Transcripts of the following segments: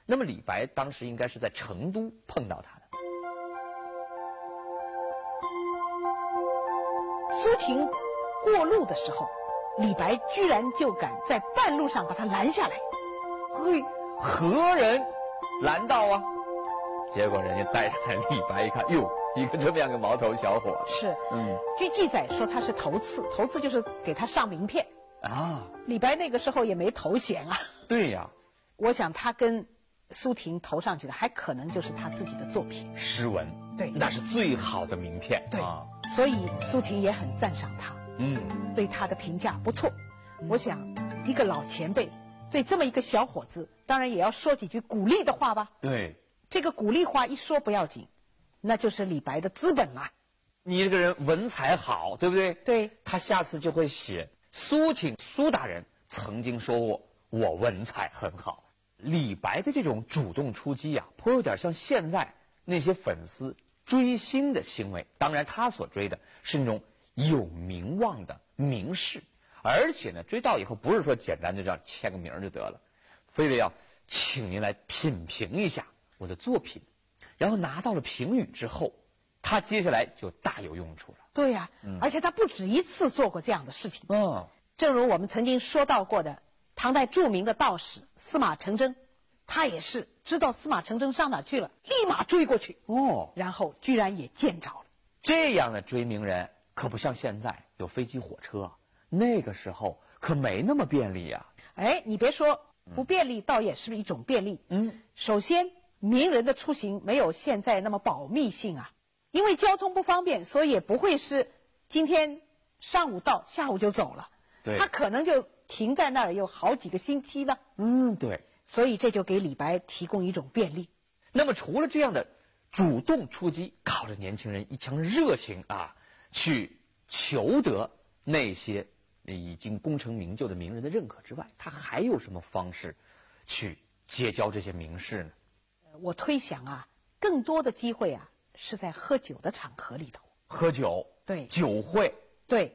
那么李白当时应该是在成都碰到他的。 苏婷过路的时候，李白居然就敢在半路上把他拦下来。 嘿，何人拦道啊？结果人家带上来李白一看，哟，一个这么样个毛头小伙子。 是，据记载说他是头刺，头刺就是给他上名片啊。 李白那个时候也没头衔啊。 对呀， 我想他跟苏婷投上去的，还可能就是他自己的作品诗文。 对， 那是最好的名片。 对，所以苏婷也很赞赏他，对他的评价不错。我想，一个老前辈对这么一个小伙子，当然也要说几句鼓励的话吧。 对。 这个鼓励话一说不要紧，那就是李白的资本了。 你这个人文采好，对不对？ 对， 他下次就会写苏大人曾经说过我文采很好。李白的这种主动出击啊，颇有点像现在那些粉丝追星的行为。当然他所追的是那种有名望的名士，而且呢追到以后不是说简单就这样签个名就得了，非得要请您来品评一下我的作品，然后拿到了评语之后，他接下来就大有用处了。 对呀，而且他不止一次做过这样的事情。正如我们曾经说到过的，唐代著名的道士司马承祯，他也是知道司马承祯上哪去了，立马追过去。然后居然也见着了。 这样的追名人可不像现在有飞机火车，那个时候可没那么便利呀。 哎，你别说不便利，倒也是一种便利。首先名人的出行没有现在那么保密性啊，因为交通不方便，所以也不会是今天上午到下午就走了。 对， 他可能就停在那儿有好几个星期呢。 对， 所以这就给李白提供一种便利。 那么除了这样的主动出击，靠着年轻人一腔热情啊，去求得那些已经功成名就的名人的认可之外，他还有什么方式去结交这些名士呢？ 我推想啊，更多的机会啊是在喝酒的场合里头。 喝酒， 对， 酒会， 对。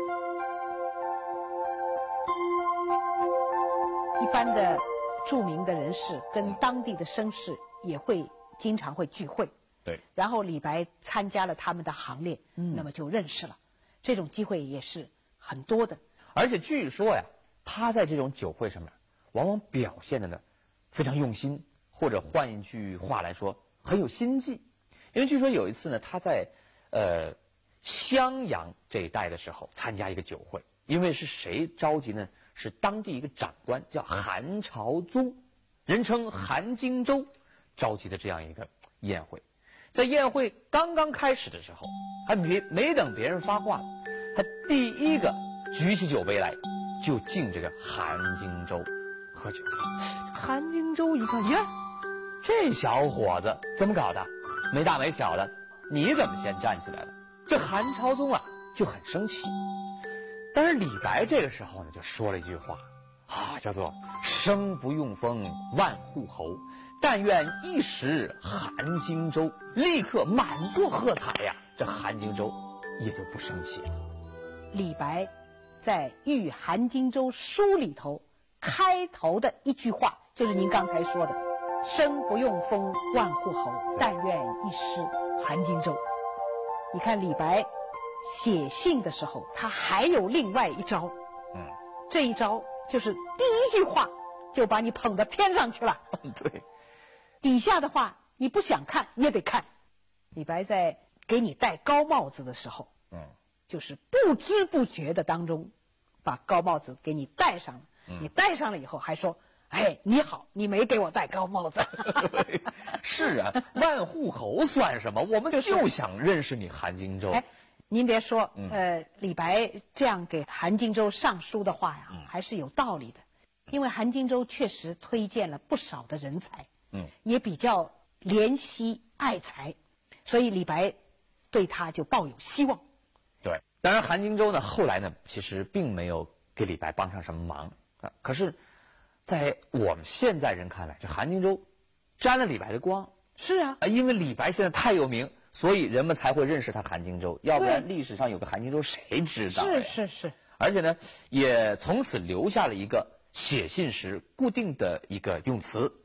一般的著名的人士跟当地的绅士也会经常会聚会。 对。 然后李白参加了他们的行列，那么就认识了。这种机会也是很多的。 而且据说呀，他在这种酒会上面，往往表现的呢非常用心。或者换一句话来说，很有心计。因为据说有一次呢，他在襄阳这一带的时候参加一个酒会，因为是谁召集呢？是当地一个长官叫韩朝宗，人称韩荆州，召集的这样一个宴会。在宴会刚刚开始的时候，还没等别人发话，他第一个举起酒杯来，就敬这个韩荆州喝酒。韩荆州一看，呀，这小伙子怎么搞的？没大没小的，你怎么先站起来了？这韩朝宗啊就很生气。但是李白这个时候呢，就说了一句话啊，叫做“生不用封万户侯，但愿一时韩荆州”，立刻满座喝彩呀。这韩荆州也就不生气了。 李白在《忆韩荆州书》里头开头的一句话，就是您刚才说的“生不用封万户侯，但愿一失韩荆州”。你看李白写信的时候，他还有另外一招。这一招就是第一句话就把你捧到天上去了。 对， 底下的话你不想看也得看。李白在给你戴高帽子的时候，就是不知不觉的当中把高帽子给你戴上了。你戴上了以后还说，哎，你好，你没给我戴高帽子。 是啊，万户侯算什么？我们就想认识你韩荆州。 您别说，李白这样给韩荆州上书的话呀，还是有道理的。因为韩荆州确实推荐了不少的人才，也比较怜惜爱才，所以李白对他就抱有希望。 对，当然韩荆州呢，后来呢，其实并没有给李白帮上什么忙啊。可是，在我们现在人看来，这韩荆州沾了李白的光。 是啊， 因为李白现在太有名，所以人们才会认识他韩荆州。要不然历史上有个韩荆州，谁知道呀？ 是。 而且呢，也从此留下了一个写信时固定的一个用词，那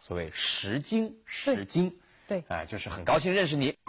所谓识经，识经， 对， 就是很高兴认识你。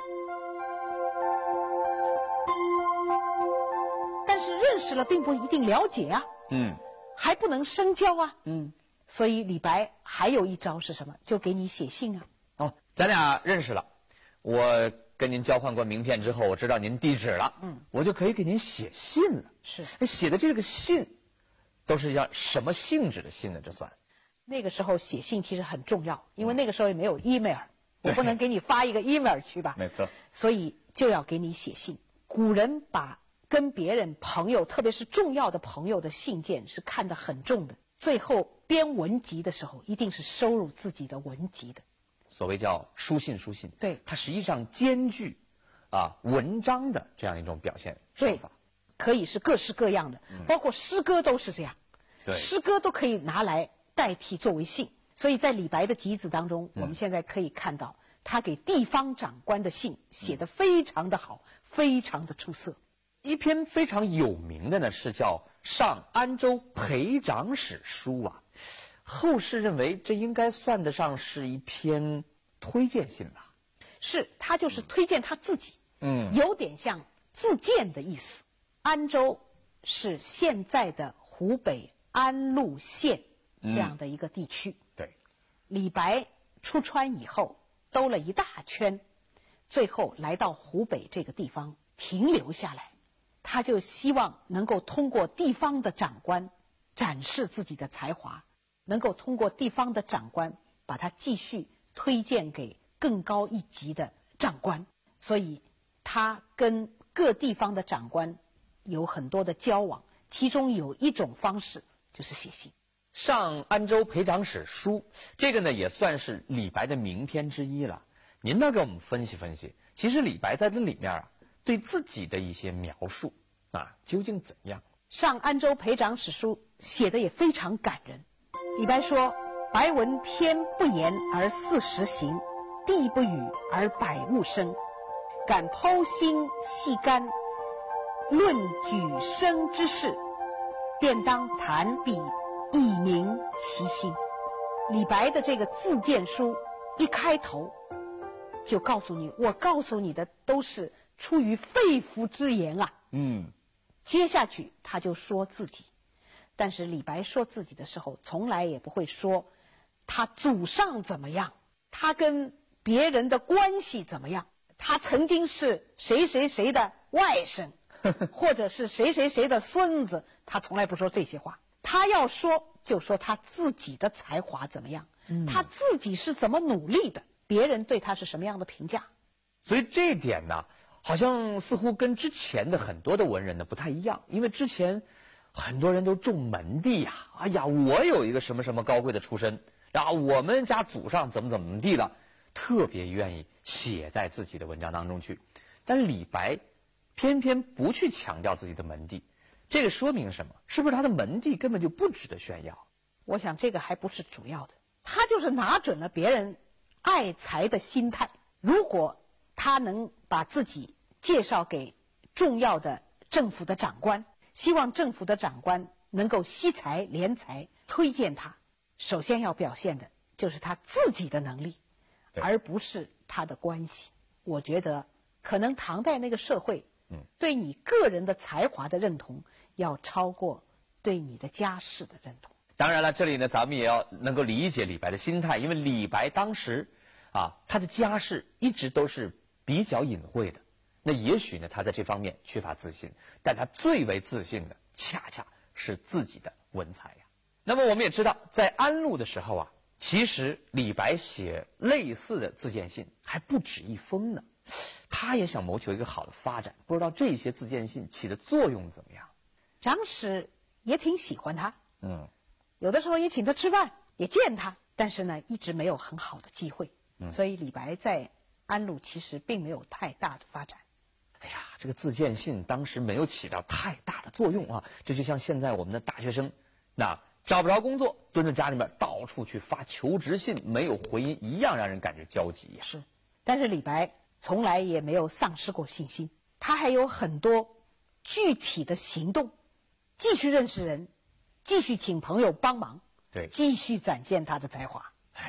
但是认识了并不一定了解啊，还不能深交啊，所以李白还有一招是什么？就给你写信啊。 哦，咱俩认识了，我跟您交换过名片之后，我知道您地址了，我就可以给您写信了。 是， 写的这个信，都是要什么性质的信呢？这算？ 那个时候写信其实很重要，因为那个时候也没有 email，我不能给你发一个 email 去吧？ 没错。 所以就要给你写信。古人把跟别人朋友，特别是重要的朋友的信件是看得很重的。最后编文集的时候，一定是收入自己的文集的。 所谓叫书信，书信， 对， 它实际上兼具文章的这样一种表现手法， 可以是各式各样的，包括诗歌都是这样。 对， 诗歌都可以拿来代替作为信。所以在李白的集子当中，我们现在可以看到他给地方长官的信写得非常的好，非常的出色。 一篇非常有名的呢是叫《上安州裴长史书》啊，后世认为这应该算得上是一篇推荐信吧？ 是，他就是推荐他自己，有点像自荐的意思。安州是现在的湖北安陆县这样的一个地区。 对， 李白出川以后兜了一大圈，最后来到湖北这个地方停留下来。他就希望能够通过地方的长官展示自己的才华，能够通过地方的长官把他继续推荐给更高一级的长官。所以他跟各地方的长官有很多的交往，其中有一种方式就是写信。 上安州裴长史书，这个呢也算是李白的名篇之一了。您呢给我们分析分析，其实李白在这里面对自己的一些描述究竟怎样？ 上安州裴长史书写的也非常感人。李白说：“白闻天不言而40行，地不语而百物生。敢剖心细肝，论举生之事，便当谈笔以明其心。”李白的这个自荐书一开头就告诉你，我告诉你的都是出于肺腑之言啊。接下去他就说自己，但是李白说自己的时候，从来也不会说他祖上怎么样，他跟别人的关系怎么样，他曾经是谁谁谁的外甥，或者是谁谁谁的孙子，他从来不说这些话。他要说就说他自己的才华怎么样，他自己是怎么努力的，别人对他是什么样的评价。 所以这一点呢，好像似乎跟之前的很多的文人呢不太一样，因为之前很多人都重门第呀，哎呀，我有一个什么什么高贵的出身，然后我们家祖上怎么怎么地了，特别愿意写在自己的文章当中去。但李白偏偏不去强调自己的门第，这个说明什么？是不是他的门第根本就不值得炫耀？ 我想这个还不是主要的，他就是拿准了别人爱才的心态。如果他能把自己介绍给重要的政府的长官，希望政府的长官能够惜才怜才，推荐他，首先要表现的就是他自己的能力，而不是他的关系。我觉得可能唐代那个社会对你个人的才华的认同要超过对你的家世的认同。 当然了，这里呢咱们也要能够理解李白的心态，因为李白当时他的家世一直都是比较隐晦的，那也许呢他在这方面缺乏自信，但他最为自信的恰恰是自己的文采呀。那么我们也知道，在安陆的时候其实李白写类似的自荐信还不止一封呢，他也想谋求一个好的发展，不知道这些自荐信起的作用怎么样？ 长史也挺喜欢他，有的时候也请他吃饭，也见他，但是呢一直没有很好的机会，所以李白在安陆其实并没有太大的发展。 哎呀，这个自荐信当时没有起到太大的作用这就像现在我们的大学生找不着工作，蹲在家里面到处去发求职信，没有回音一样，让人感觉焦急呀。 是，但是李白从来也没有丧失过信心，他还有很多具体的行动，继续认识人，继续请朋友帮忙， 对， 继续展现他的才华。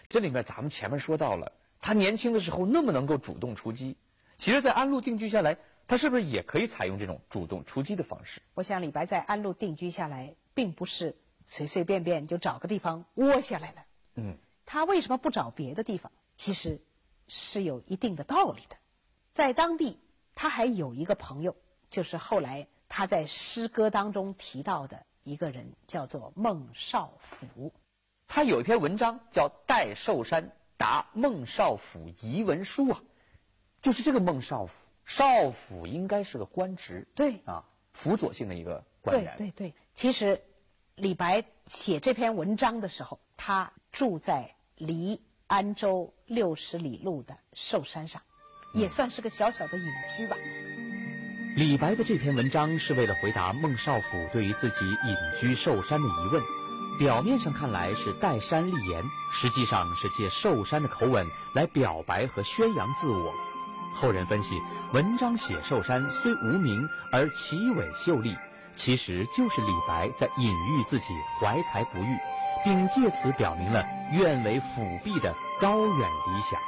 这里面咱们前面说到了，他年轻的时候那么能够主动出击，其实，在安陆定居下来，他是不是也可以采用这种主动出击的方式？ 我想李白在安陆定居下来，并不是随随便便就找个地方窝下来了。他为什么不找别的地方？其实是有一定的道理的。在当地，他还有一个朋友，就是后来他在诗歌当中提到的一个人，叫做孟少府。 他有一篇文章叫《代寿山答孟少府遗文书》啊，就是这个孟少府，少府应该是个官职， 对啊，辅佐性的一个官员。 对。其实，李白写这篇文章的时候，他住在离安州60里路的寿山上，也算是个小小的隐居吧。 李白的这篇文章是为了回答孟少府对于自己隐居寿山的疑问，表面上看来是代山立言，实际上是借寿山的口吻来表白和宣扬自我。后人分析，文章写寿山虽无名而奇伟秀丽，其实就是李白在隐喻自己怀才不遇，并借此表明了愿为辅弼的高远理想。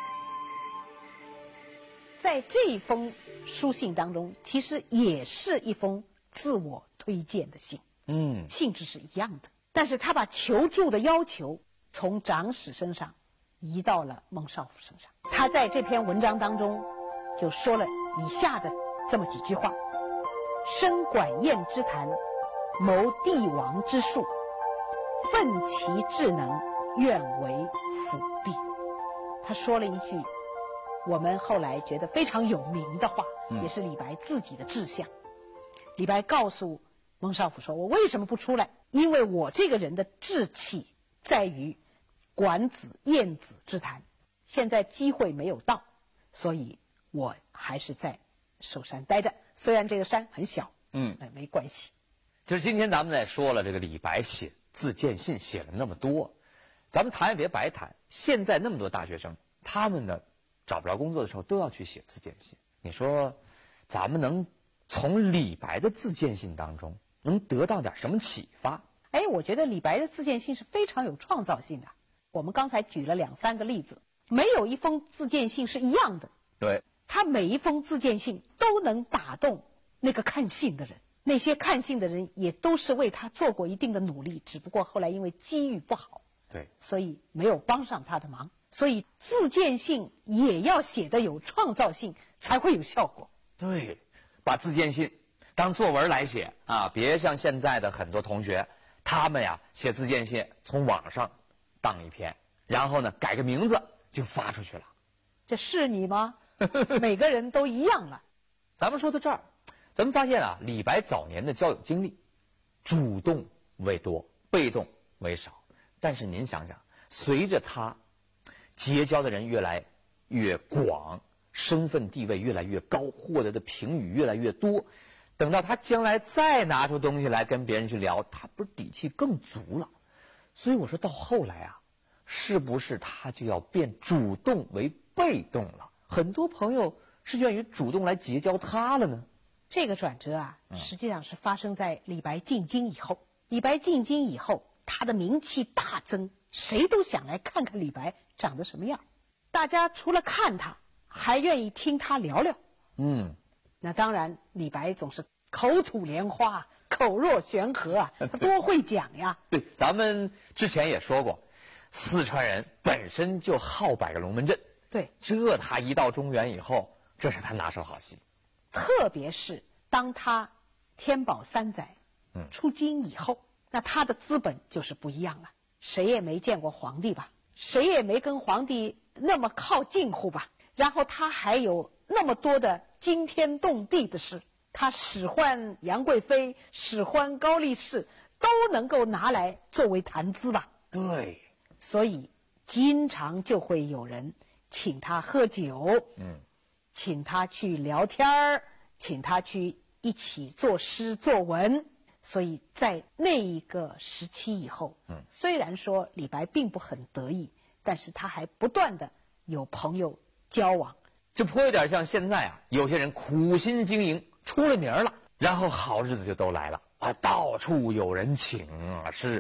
在这一封书信当中，其实也是一封自我推荐的信，性质是一样的。但是他把求助的要求从长史身上移到了孟少府身上。他在这篇文章当中就说了以下的这么几句话：生管晏之谈，谋帝王之术，奋其智能，愿为辅弼。他说了一句我们后来觉得非常有名的话，也是李白自己的志向。李白告诉孟少府说，我为什么不出来？因为我这个人的志气在于管子晏子之谈，现在机会没有到，所以我还是在寿山待着，虽然这个山很小，没关系。 就是今天咱们在说了这个李白写自荐信写了那么多，咱们谈也别白谈。现在那么多大学生，他们呢找不着工作的时候都要去写自荐信。你说咱们能从李白的自荐信当中能得到点什么启发？ 我觉得李白的自荐信是非常有创造性的。我们刚才举了2、3个例子，没有一封自荐信是一样的。 对， 他每一封自荐信都能打动那个看信的人，那些看信的人也都是为他做过一定的努力，只不过后来因为机遇不好， 对， 所以没有帮上他的忙。所以自荐信也要写得有创造性，才会有效果。 对，把自荐信当作文来写啊，别像现在的很多同学，他们呀写自荐信从网上当一篇，然后呢改个名字就发出去了。 这是你吗？每个人都一样了。 咱们说到这儿，咱们发现啊，李白早年的交友经历，主动为多，被动为少。但是您想想，随着他结交的人越来越广，身份地位越来越高，获得的评语越来越多，等到他将来再拿出东西来跟别人去聊，他不是底气更足了？所以我说到后来啊，是不是他就要变主动为被动了？很多朋友是愿意主动来结交他了呢？ 这个转折啊，实际上是发生在李白进京以后。李白进京以后，他的名气大增，谁都想来看看李白长得什么样。大家除了看他，还愿意听他聊聊。那当然，李白总是口吐莲花，口若悬河啊，他多会讲呀。 对，咱们之前也说过，四川人本身就好摆个龙门阵。 对， 这他一到中原以后，这是他拿手好戏。 特别是当他天宝3载出京以后，那他的资本就是不一样了。谁也没见过皇帝吧，谁也没跟皇帝那么靠近乎吧，然后他还有那么多的惊天动地的事，他使唤杨贵妃，使唤高力士，都能够拿来作为谈资吧。 对， 所以经常就会有人请他喝酒，请他去聊天儿，请他去一起作诗作文。所以在那一个时期以后，虽然说李白并不很得意，但是他还不断的有朋友交往。 这颇有点像现在啊，有些人苦心经营，出了名了，然后好日子就都来了啊，到处有人请啊，是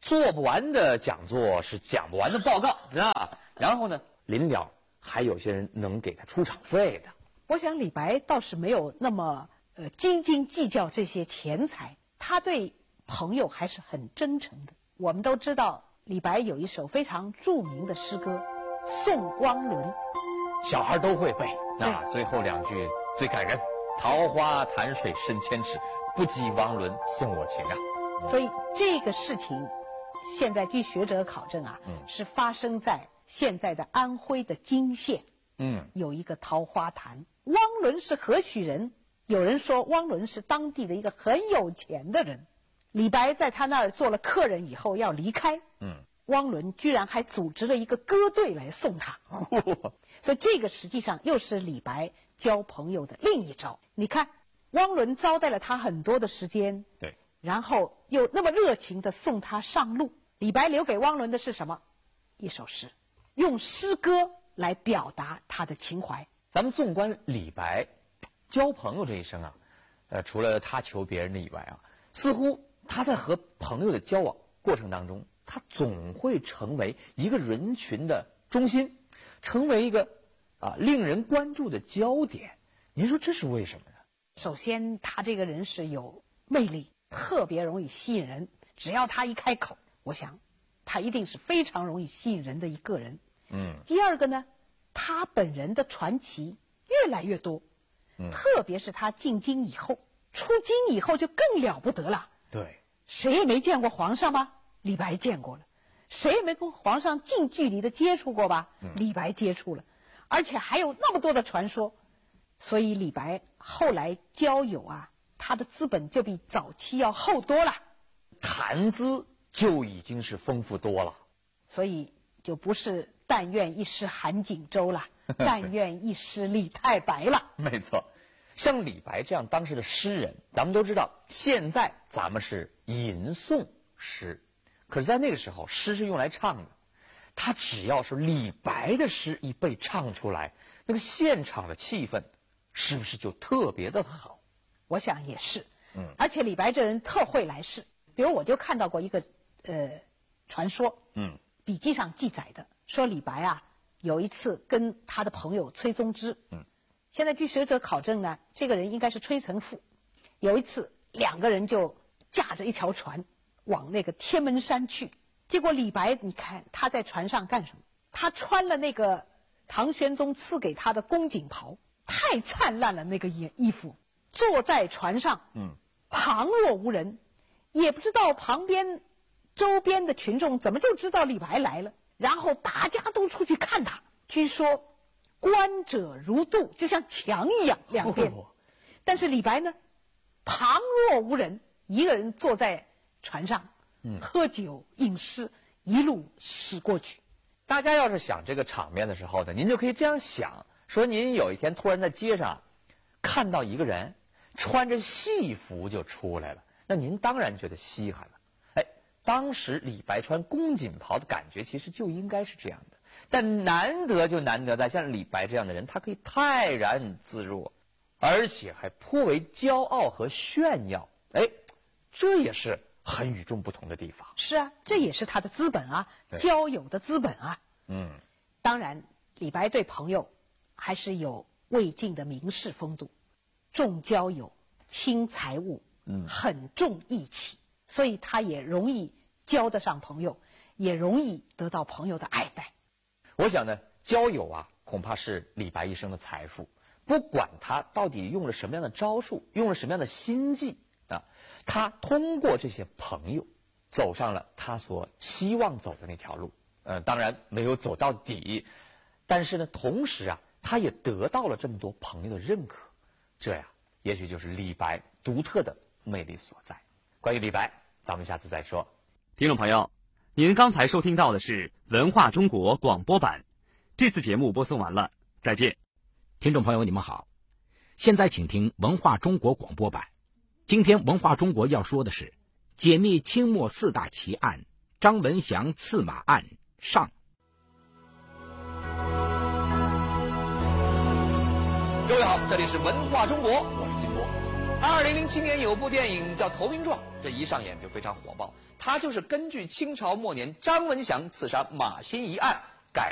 做不完的讲座是讲不完的报告啊。然后呢，临了还有些人能给他出场费的。 我想李白倒是没有那么斤斤计较这些钱财，他对朋友还是很真诚的。我们都知道李白有一首非常著名的诗歌《送汪伦》， 小孩都会背啊。最后两句最感人：桃花潭水深千尺，不及汪伦送我情啊。 所以这个事情，现在据学者考证啊，是发生在现在的安徽的泾县。有一个桃花潭。汪伦是何许人？有人说汪伦是当地的一个很有钱的人。李白在他那儿做了客人以后要离开，汪伦居然还组织了一个歌队来送他。所以这个实际上又是李白交朋友的另一招。你看，汪伦招待了他很多的时间， 对， 然后又那么热情地送他上路。李白留给汪伦的是什么？一首诗，用诗歌来表达他的情怀。 咱们纵观李白交朋友这一生啊，除了他求别人的以外啊，似乎他在和朋友的交往过程当中，他总会成为一个人群的中心，成为一个令人关注的焦点。您说这是为什么呢？ 首先，他这个人是有魅力，特别容易吸引人。只要他一开口，我想他一定是非常容易吸引人的一个人。第二个呢，他本人的传奇越来越多，特别是他进京以后，出京以后就更了不得了。 对， 谁也没见过皇上吗？李白见过了。谁也没跟皇上近距离的接触过吧？李白接触了，而且还有那么多的传说。所以李白后来交友啊，他的资本就比早期要厚多了， 谈资就已经是丰富多了。 所以就不是但愿一失韩景周了，但愿一失李太白了。 没错，像李白这样当时的诗人，咱们都知道，现在咱们是吟诵诗，可是在那个时候，诗是用来唱的。他只要是李白的诗一被唱出来，那个现场的气氛是不是就特别的好？ 我想也是。而且李白这人特会来事。比如我就看到过一个传说，笔记上记载的，说李白啊有一次跟他的朋友崔宗之，现在据学者考证呢，这个人应该是崔岑父。有一次两个人就驾着一条船往那个天门山去，结果李白你看他在船上干什么？他穿了那个唐玄宗赐给他的宫锦袍，太灿烂了那个衣服，坐在船上，旁若无人，也不知道旁边周边的群众怎么就知道李白来了，然后大家都出去看他。据说观者如渡，就像墙一样两边。但是李白呢，旁若无人，一个人坐在船上，喝酒饮诗，一路驶过去。 大家要是想这个场面的时候呢，您就可以这样想，说您有一天突然在街上看到一个人穿着戏服就出来了，那您当然觉得稀罕了。当时李白穿宫锦袍的感觉其实就应该是这样的，但难得就难得在像李白这样的人，他可以泰然自若，而且还颇为骄傲和炫耀。这也是很与众不同的地方。 是啊，这也是他的资本啊，交友的资本啊。当然李白对朋友还是有魏晋的名士风度，重交友，轻财物，很重义气，所以他也容易交得上朋友，也容易得到朋友的爱戴。 我想呢，交友啊，恐怕是李白一生的财富。不管他到底用了什么样的招数，用了什么样的心计啊，他通过这些朋友走上了他所希望走的那条路。当然没有走到底，但是呢，同时啊，他也得到了这么多朋友的认可。这呀，也许就是李白独特的魅力所在。关于李白，咱们下次再说。 听众朋友，您刚才收听到的是文化中国广播版。这次节目播送完了，再见。 听众朋友，你们好，现在请听文化中国广播版。今天文化中国要说的是解密清末四大奇案，张文祥刺马案上。 各位好，这里是文化中国，我是金波。 2007年有部电影叫《投名状》，这一上演就非常火爆。它就是根据清朝末年张文祥刺杀马新一案